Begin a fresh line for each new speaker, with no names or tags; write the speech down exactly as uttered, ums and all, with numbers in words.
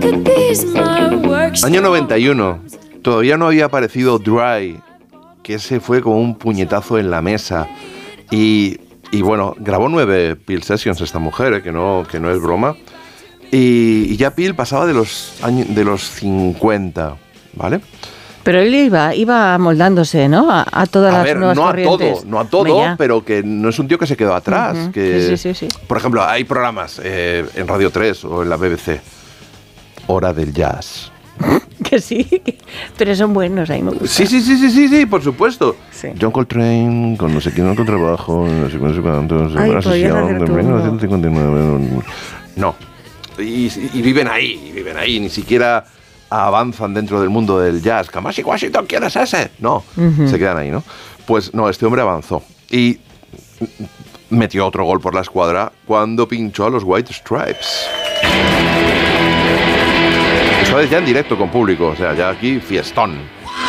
Año noventa y uno. Todavía no había aparecido Dry, que ese fue como un puñetazo en la mesa. Y, y bueno, grabó nueve Peel Sessions esta mujer, ¿eh? que, no, que no es broma. Y, y ya Peel pasaba de los, años, de los cincuenta, ¿vale?
Pero él iba, iba moldándose, ¿no? A, a todas
a
las
ver,
nuevas
no
corrientes.
A todo, no a todo,
Vaya.
pero que no es un tío que se quedó atrás.
Uh-huh.
Que,
sí, sí, sí, sí.
Por ejemplo, hay programas eh, en Radio tres o en la B B C. Hora del Jazz.
Que sí, que, pero son buenos, ahí me gusta.
Sí, sí, sí, sí, sí, sí, por supuesto.
Sí.
John Coltrane, con no sé quién en el contrabajo, no sé cuántos, cuántos,
Ay,
una
podrías
sesión
hacer
de
tú
mil
uno.
novecientos cincuenta y nueve. No. Y, y viven ahí, y viven ahí, ni siquiera avanzan dentro del mundo del jazz. Kamasi Washington, ¿quién es ese? No, uh-huh. se quedan ahí, ¿no? Pues no, este hombre avanzó y metió otro gol por la escuadra cuando pinchó a los White Stripes. Esta vez ya en directo con público, o sea, ya aquí fiestón.